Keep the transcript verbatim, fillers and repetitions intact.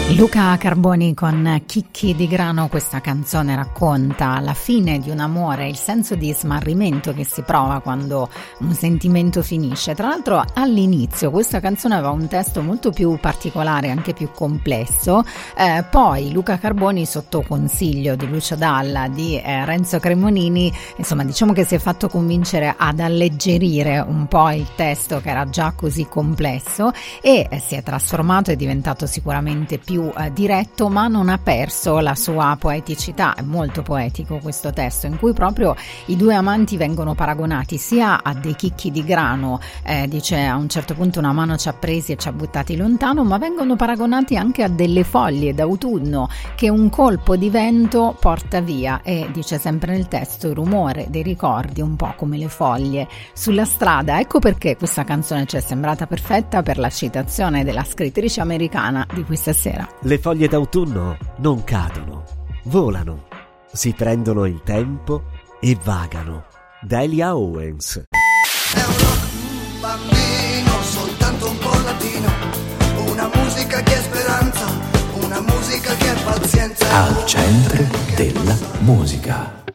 Luca Carboni con Chicchi di Grano. Questa canzone racconta la fine di un amore, il senso di smarrimento che si prova quando un sentimento finisce. Tra l'altro all'inizio questa canzone aveva un testo molto più particolare, anche più complesso, eh, poi Luca Carboni, sotto consiglio di Lucio Dalla, di eh, Renzo Cremonini, insomma diciamo che si è fatto convincere ad alleggerire un po' il testo che era già così complesso e eh, si è trasformato, è diventato sicuramente più eh, diretto, ma non ha perso la sua poeticità. È molto poetico questo testo, in cui proprio i due amanti vengono paragonati sia a dei chicchi di grano, eh, dice a un certo punto una mano ci ha presi e ci ha buttati lontano, ma vengono paragonati anche a delle foglie d'autunno che un colpo di vento porta via, e dice sempre nel testo il rumore dei ricordi, un po' come le foglie sulla strada. Ecco perché questa canzone ci è sembrata perfetta per la citazione della scrittrice americana di questa sera. Le foglie d'autunno non cadono, volano, si prendono il tempo e vagano. Delia Owens. È un rock bambino, soltanto un po' latino, una musica che è speranza, una musica che è pazienza. Al centro della musica.